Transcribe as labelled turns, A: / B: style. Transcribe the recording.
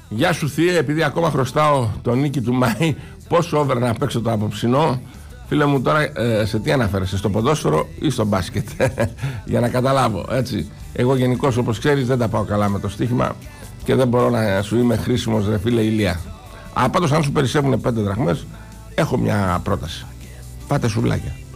A: Γεια σου Θεία, επειδή ακόμα χρωστάω τον νίκη του Μάη, πόσο over να παίξω το απόψινό. Φίλε μου, τώρα σε τι αναφέρεσαι, στο ποδόσφαιρο ή στο μπάσκετ? Για να καταλάβω, έτσι. Εγώ γενικώς, όπως ξέρεις, δεν τα πάω καλά με το στοίχημα και δεν μπορώ να σου είμαι χρήσιμος, ρε φίλε Ηλία. Πάντως, αν σου περισσεύουν 5 δραχμές, έχω μια πρόταση. Πάτε σουβλάκια.